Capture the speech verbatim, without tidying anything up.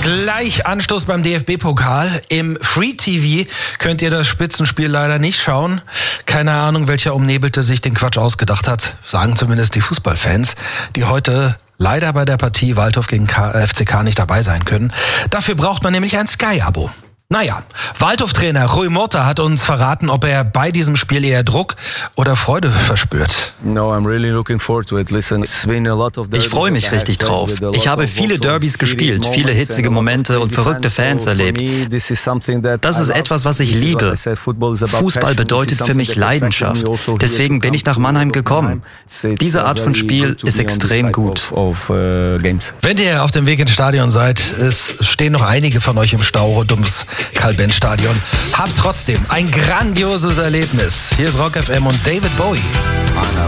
Gleich Anstoß beim D F B-Pokal. Im Free-T V könnt ihr das Spitzenspiel leider nicht schauen. Keine Ahnung, welcher Umnebelte sich den Quatsch ausgedacht hat. Sagen zumindest die Fußballfans, die heute leider bei der Partie Waldhof gegen F C K nicht dabei sein können. Dafür braucht man nämlich ein Sky-Abo. Naja, Waldhof-Trainer Rui Mota hat uns verraten, ob er bei diesem Spiel eher Druck oder Freude verspürt. Ich freue mich richtig drauf. Ich habe viele Derbys gespielt, viele hitzige Momente und verrückte Fans erlebt. Das ist etwas, was ich liebe. Fußball bedeutet für mich Leidenschaft. Deswegen bin ich nach Mannheim gekommen. Diese Art von Spiel ist extrem gut. Wenn ihr auf dem Weg ins Stadion seid, es stehen noch einige von euch im Stau rund ums Carl-Benz-Stadion. Habt trotzdem ein grandioses Erlebnis. Hier ist Rock F M und David Bowie.